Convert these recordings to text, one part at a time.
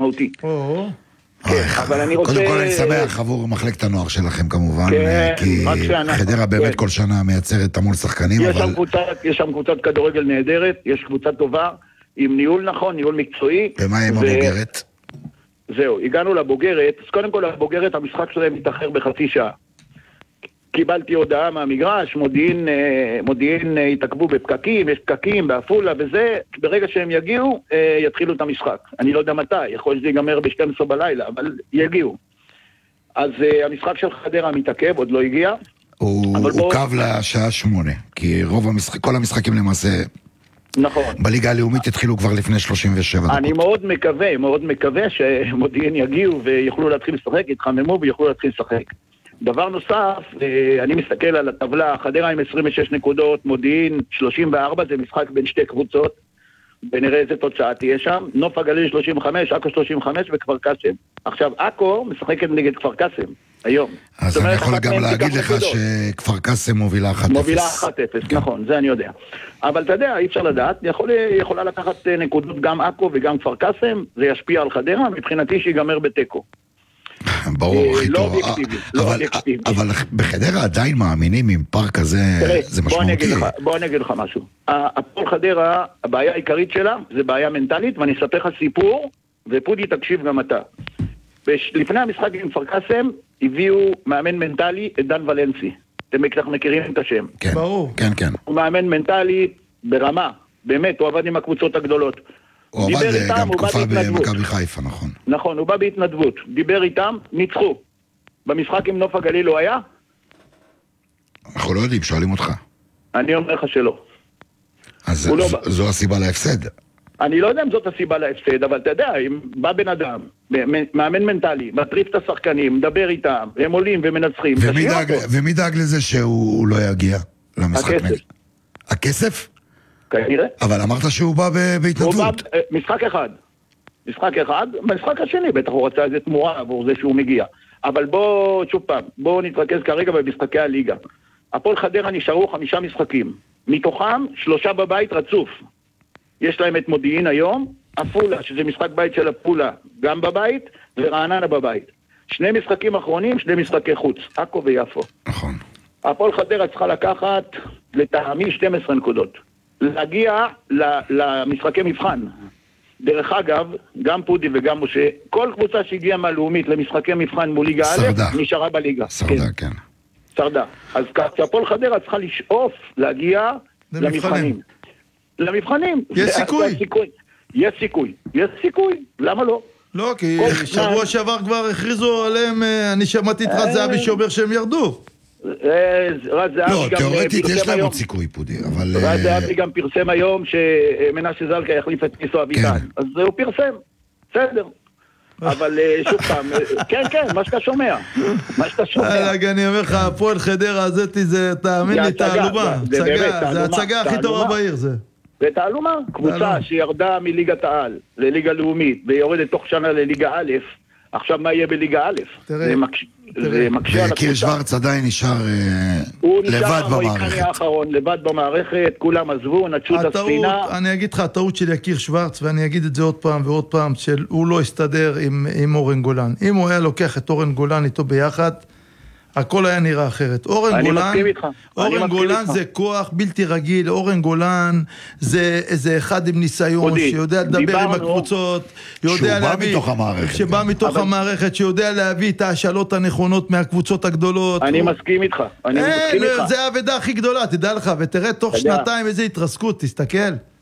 משמעותי. אבל אני רוצה... קודם כל אני שמח עבור מחלקת הנוער שלכם כמובן, כי חדרה באמת כל שנה מייצרת המון שחקנים. יש שם קבוצת כדורגל נהדרת, יש קבוצה טובה, עם ניהול נכון, ניהול מקצועי. ומה עם הבוגרת? זהו, הגענו לבוגרת, אז קודם כל הבוגרת המשחק שלהם מתאחר בחצי שעה. קיבלתי הודעה מהמגרש, מודיעין התעכבו בפקקים, יש פקקים, באפולה וזה, ברגע שהם יגיעו, יתחילו את המשחק. אני לא יודע מתי, יכול להיות שזה ייגמר ב-12 בלילה, אבל יגיעו. אז המשחק של חדרה מתעכב, עוד לא הגיע. הוא קו לשעה 8, כי כל המשחקים למעשה... נכון. בליגה הלאומית התחילו כבר לפני 37 דקות. אני מאוד מקווה שמודיעין יגיעו ויוכלו להתחיל לשחק, יתחממו ויוכלו להתחיל לשחק. דבר נוסף, אני מסתכל על הטבלה, חדרה עם 26 נקודות, מודיעין 34, זה משחק בין שתי קבוצות, ונראה איזה תוצאה תהיה שם. נוף הגליל 35, עכו 35 וכפר קאסם. עכשיו, עכו משחקת נגד כפר קאסם, היום. אז אני יכול גם להגיד לך שכפר קאסם מובילה 1-0. מובילה 1-0, נכון, זה אני יודע. אבל אתה יודע, אי אפשר לדעת, יכולה לקחת נקודות גם עכו וגם כפר קאסם, זה ישפיע על חדרה, מבחינתי שיגמר בתיקו. ברור, הכי טוב. אבל בחדרה עדיין מאמינים עם פארק כזה, זה משמעותי. בוא אני אגיד לך משהו. הפועל חדרה, הבעיה העיקרית שלה, זה בעיה מנטלית, ואני אספר לך סיפור, ופודי תקשיב גם אתה. לפני המשחק עם כפר קאסם, הביאו מאמן מנטלי את דן ולנסי. אתם מכירים את השם. כן, ברור. כן. הוא מאמן מנטלי ברמה, באמת, הוא עבד עם הקבוצות הגדולות. הוא עבד גם תקופה במכבי חיפה, נכון. נכון, הוא בא בהתנדבות. דיבר איתם, ניצחו. במשחק עם נוף הגליל הוא היה? אנחנו לא יודעים, שואלים אותך. אני אומר לך שלא. אז זו הסיבה להפסד. אני לא יודע אם זאת הסיבה להפסד, אבל אתה יודע, אם בא בן אדם, מאמן מנטלי, מטריף את השחקנים, מדבר איתם, הם עולים ומנצחים. ומי דאג לזה שהוא לא יגיע למשחק? הכסף. הכסף? כנראה. אבל אמרת שהוא בא בהתנדבות. הוא בא, משחק אחד, במשחק השני, בטח הוא רצה איזה תמורה עבור זה שהוא מגיע. אבל בואו נתרכז כרגע במשחקי הליגה. הפועל חדרה נשארו 5 משחקים. מתוכם 3 בבית רצוף. יש להם את מודיעין היום, אפולה, שזה משחק בית של אפולה, גם בבית, ורעננה בבית. 2 משחקים אחרונים, 2 משחקי חוץ, עכו ויפו. נכון. הפועל חדרה צריכה לקחת לטעמי 12 נקודות. להגיע למשחקי מבחן. דרך אגב, גם פודי וגם משה, כל קבוצה שהגיעה מהלאומית למשחקי מבחן מול ליגה א', נשארה בליגה. שרדה, כן. שרדה. אז הפועל חדרה צריכה לשאוף להגיע למבחנים. למבחנים. יש סיכוי. למה לא? לא, כי שבוע שעבר כבר הכריזו עליהם, אני שמעתי את רז זהבי שאומר שהם ירדו. לא, תיאורטית יש להם עוד סיכוי פודי, אבל... רז זהבי גם פרסם היום שמנשה זלקה יחליף את ניסו אביטן, אז הוא פרסם, בסדר. אבל שוב פעם, כן, מה שאתה שומע. אני אומר לך, הפועל חדרה הזאתי זה, תאמין לי, תעלומה. זה הצגה הכי טובה בעיר זה. זה תעלומה, קבוצה שירדה מליגת העל לליגה לאומית ויורדת תוך שנה לליגה א', עכשיו מה יהיה בליגה א'? זה מקשה על וקיר שוורץ עדיין נשאר לבד במערכת. לבד במערכת, כולם עזבו, נטשו את הספינה. אני אגיד לך, הטעות של יקיר שוורץ, ואני אגיד את זה עוד פעם ועוד פעם, שהוא לא הסתדר עם אורן גולן. אם הוא היה לוקח את אורן גולן איתו ביחד, הכל היה נראה אחרת. אורן גולן זה כוח בלתי רגיל, אורן גולן זה אחד עם ניסיון, שיודע לדבר עם הקבוצות, שבא מתוך המערכת, שיודע להביא את ההשאלות הנכונות מהקבוצות הגדולות. אני מסכים איתך. זה העבודה הכי גדולה, תדע לך, ותראה תוך שנתיים איזה התרסקות, תסתכל.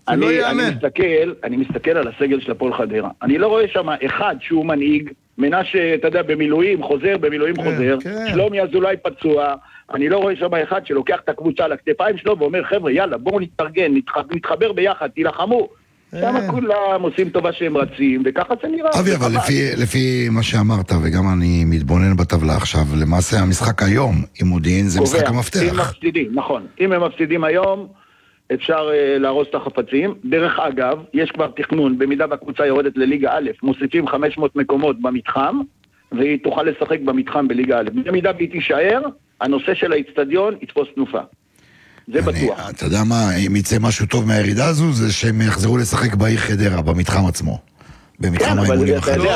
אני מסתכל על הסגל של הפועל חדרה. אני לא רואה שם אחד שהוא מנהיג, מנשה, אתה יודע, במילואים חוזר, שלומי אזולאי פצוע, אני לא רואה שם אחד שלוקח את הקבוצה על הכתפיים שלו ואומר, חבר'ה, יאללה, בואו נתארגן, נתחבר ביחד, תילחמו. שם כולם עושים טובה שהם רצים, וככה זה נראה. אבי, אבל לפי מה שאמרת, וגם אני מתבונן בטבלה עכשיו, למעשה המשחק היום עם מודיעין זה משחק המפתח. נכון, אם הם מפסידים היום, אפשר להרוס את החפצים. דרך אגב, יש כבר תכנון, במידה והקבוצה יורדת לליגה א', מוסיפים 500 מקומות במתחם, והיא תוכל לשחק במתחם בליגה א'. במידה והיא תישאר, הנושא של האצטדיון יתפוס תנופה. זה בטוח. אתה יודע מה, אם יצא משהו טוב מהירידה הזו, זה שהם יחזרו לשחק בעיר חדרה, במתחם עצמו. במתחם האימונים החדש.